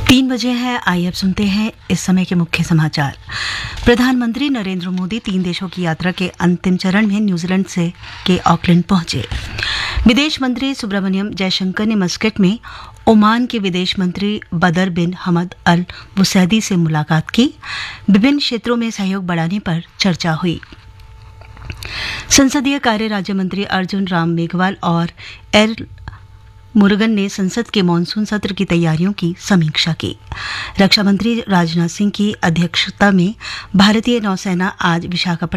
3 बजे हैं। आइए अब सुनते हैं इस समय के मुख्य समाचार। प्रधानमंत्री नरेंद्र मोदी 3 देशों की यात्रा के अंतिम चरण में न्यूजीलैंड से के ऑकलैंड पहुंचे। विदेश मंत्री सुब्रमण्यम जयशंकर ने मस्कट में ओमान के विदेश मंत्री बदर बिन हमद अल बुसैदी से मुलाकात की। विभिन्न क्षेत्रों में सहयोग बढ़ाने पर चर्चा हुई। संसदीय कार्य राज्य मंत्री अर्जुन राम मेघवाल और एल मुरुगन ने संसद के मानसून सत्र की तैयारियों की समीक्षा की। रक्षा मंत्री राजनाथ सिंह की अध्यक्षता में भारतीय नौसेना आज विशाखापट्टनम